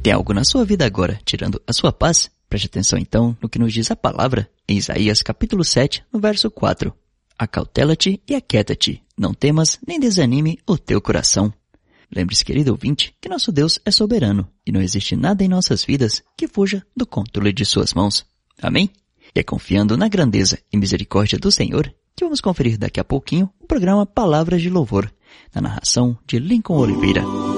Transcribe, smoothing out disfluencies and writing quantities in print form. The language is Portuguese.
Tem algo na sua vida agora tirando a sua paz? Preste atenção então no que nos diz a palavra em Isaías capítulo 7, no verso 4. Acautela-te e aquieta-te, não temas nem desanime o teu coração. Lembre-se, querido ouvinte, que nosso Deus é soberano e não existe nada em nossas vidas que fuja do controle de suas mãos. Amém? E é confiando na grandeza e misericórdia do Senhor que vamos conferir daqui a pouquinho o programa Palavras de Louvor, na narração de Lincoln Oliveira.